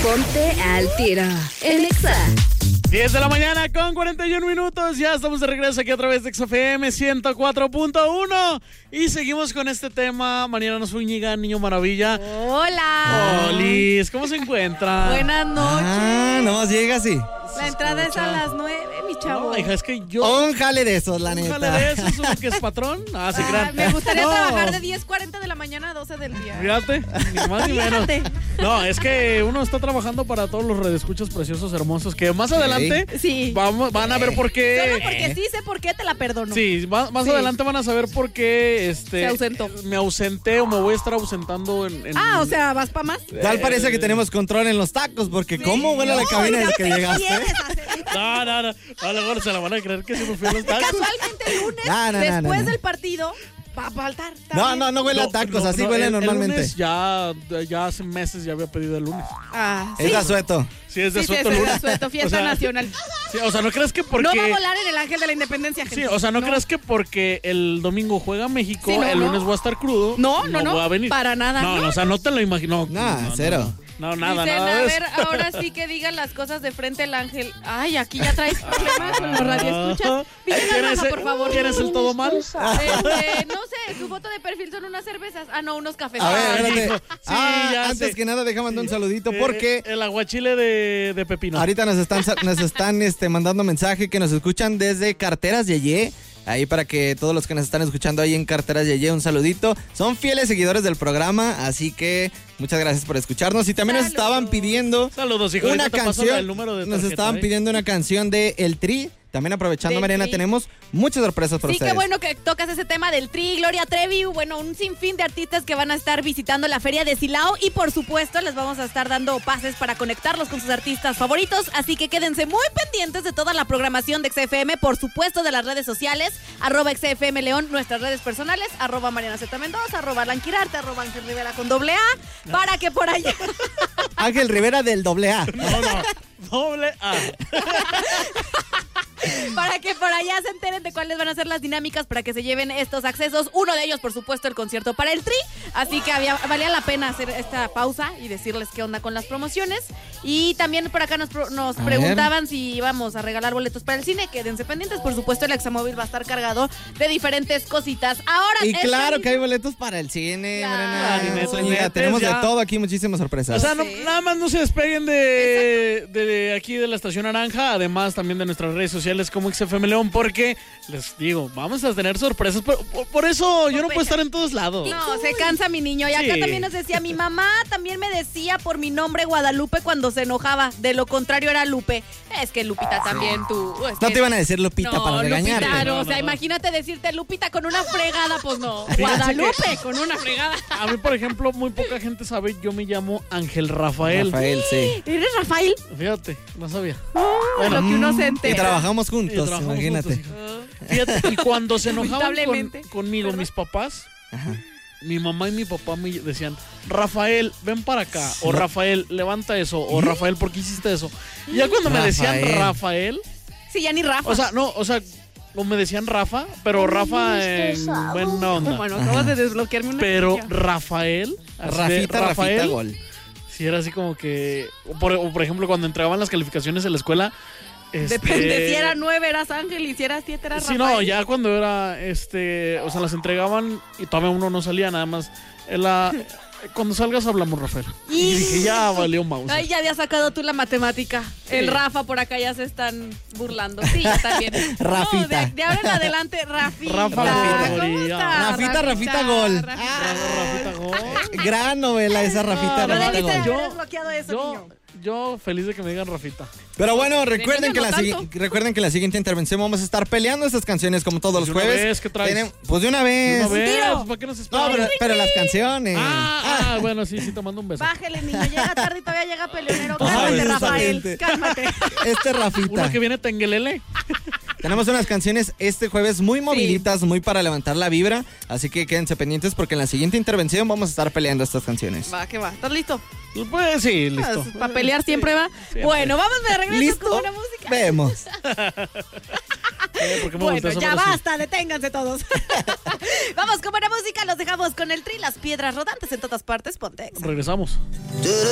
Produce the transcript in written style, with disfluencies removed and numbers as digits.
Ponte al tiro en Exa. 10 de la mañana con 41 minutos. Ya estamos de regreso aquí a través de XFM 104.1. Y seguimos con este tema. Mariana Zúñiga, Niño Maravilla. Hola. Olis, ¿cómo se encuentra? Buenas noches. Nomás llega así. La entrada es a las 9, mi chavo. No, hija, es que yo... Un jale de esos, la neta. Un jale de esos, uno que es patrón. Ah, sí, gran. Me gustaría trabajar de 10:40 de la mañana a 12 del día. Fíjate, ni más ni menos. Fíjate. No, es que uno está trabajando para todos los redescuchos preciosos, hermosos, que más adelante Sí. van a ver por qué. Solo porque sí sé por qué te la perdono. Sí, más Sí. adelante van a saber por qué Se ausentó. me ausenté o me voy a estar ausentando en O sea, ¿vas pa' más? Tal parece que tenemos control en los tacos, porque ¿cómo huele la cabina desde que llegaste? No. A lo mejor se la van a creer que se me fui a los tacos. Casualmente el lunes, No. después del partido, va a faltar. No huele a tacos, así huele normalmente. El lunes ya hace meses ya había pedido el lunes. Sí. Es asueto. Sí, es de Sí, Soto es lunes. de Asueto, fiesta O sea, nacional. Sí, o sea, no crees que porque... No va a volar en el Ángel de la Independencia, gente. Sí, o sea, no crees que porque el domingo juega México, Sí, no, el lunes no. voy a estar crudo. No, voy a venir. para nada. No, o sea, no te lo imagino. Nah, cero. No, nada, Dicen, nada a de ver, eso. ahora sí que digan las cosas de frente el Ángel. Ay, aquí ya traes problemas con los radioescuchas. ¿Quién es, por favor. ¿Quién es el todo mal? No sé, su foto de perfil son unas cervezas. No, unos cafés. A ver, Ah, espérate. hijo. Sí, ya Antes sé. que nada, déjame mandar un saludito porque El aguachile de pepino. ahorita nos están mandando mensaje que nos escuchan desde Carteras Yeye. Ahí para que todos los que nos están escuchando ahí en Carteras Yeye, un saludito. Son fieles seguidores del programa, así que muchas gracias por escucharnos. Y también nos estaban pidiendo Saludos, hijo. una Ahorita te paso canción. el número de Nos tarjeta, estaban ¿eh? pidiendo una canción de El Tri. También aprovechando, Del Mariana, Tri. tenemos muchas sorpresas para Sí, ustedes. qué bueno que tocas ese tema del Tri, Gloria Trevi, bueno, un sinfín de artistas que van a estar visitando la Feria de Silao y por supuesto les vamos a estar dando pases para conectarlos con sus artistas favoritos, así que quédense muy pendientes de toda la programación de XFM, por supuesto de las redes sociales, @XFM León, nuestras redes personales, @Mariana Z Mendoza, @Alan Quirarte, @Ángel Rivera con doble A, para que por allá... Ángel Rivera del AA. No, doble A. Para que por allá se enteren de cuáles van a ser las dinámicas para que se lleven estos accesos. Uno de ellos, por supuesto, el concierto para el Tri. Así que valía la pena hacer esta pausa y decirles qué onda con las promociones. Y también por acá nos preguntaban si íbamos a regalar boletos para el cine. Quédense pendientes. Por supuesto, el Examóvil va a estar cargado de diferentes cositas. Ahora, Y claro que hay boletos para el cine, Claro. Mariana. Netos, Zúñiga. netes, Tenemos de ya. todo aquí, muchísimas sorpresas. O sea, Sí. nada más no se despeguen de aquí de la Estación Naranja, además también de nuestras redes sociales como XFM León, porque les digo, vamos a tener sorpresas. Por eso yo no puedo estar en todos lados. no, se cansa mi niño. Y acá Sí. también nos decía, mi mamá también me decía por mi nombre Guadalupe cuando se enojaba. De lo contrario era Lupe. Es que Lupita también tú. No te iban a decir Lupita para regañarte. Lupita, No, o sea, no. imagínate decirte Lupita con una fregada, pues no. Fíjense Guadalupe con una fregada. A mí, por ejemplo, muy poca gente sabe, yo me llamo Ángel Rafael. Rafael, sí. ¿Eres Rafael? Fíjate, no sabía. Lo que uno se Y entera. trabajamos Y juntos, trabajamos imagínate. juntos, hija. Fíjate, y cuando se enojaban Lamentablemente. conmigo, ¿Verdad? mis papás, Ajá. mi mamá y mi papá me decían, Rafael, ven para acá, o Rafael, levanta eso, o Rafael, ¿por qué hiciste eso? Y ya cuando me decían Rafael. Rafael, Sí, ya ni Rafa. o me decían Rafa, pero Rafa en buena onda. Bueno, acabas de desbloquearme una Pero cosilla. Rafael, así de Rafita, gol. sí era así como que, o por ejemplo, cuando entregaban las calificaciones en la escuela, Depende, si era 9 eras Ángel y si era 7 eras Sí, Rafael. no, ya cuando era, o sea, las entregaban y todavía uno no salía, nada más. Cuando salgas hablamos, Rafael. Y dije, ya valió mouse. Ay, ya había sacado tú la matemática. Sí. El Rafa por acá ya se están burlando. Sí, está bien. Rafita. No, de ahora en adelante, Rafita. Rafa, ¿Cómo Rafita. estás? Rafita, gol. Rafita Gol. Gran novela esa Rafita, No Rafita debiste gol. haber desbloqueado eso, niño. Yo feliz de que me digan Rafita. Pero bueno, recuerden Niños, que, no tanto. recuerden que en la siguiente intervención vamos a estar peleando estas canciones como todos los ¿De una jueves. vez? ¿Qué traes? Pues de una vez. Una vez, tiro. ¿para qué nos No, esperamos? pero las canciones. Bueno, sí, te mando un beso. Bájale, niño. Llega tarde y todavía llega peleonero. Ay, Cálmate, Rafael. exactamente. Cálmate. Este Rafita. Uno que viene tenguelele. Tenemos unas canciones este jueves muy moviditas, muy para levantar la vibra. Así que quédense pendientes porque en la siguiente intervención vamos a estar peleando estas canciones. Va, que va. ¿Estás listo? Pues sí, listo. Para pelear siempre va. Siempre. Bueno, vamos de regreso ¿Listo? con una música. Vemos. ¿Por qué me Bueno, volteas a ya ver así? basta, deténganse todos. Vamos con buena música, los dejamos con el Tri, las piedras rodantes en todas partes, ponte Exa. Regresamos.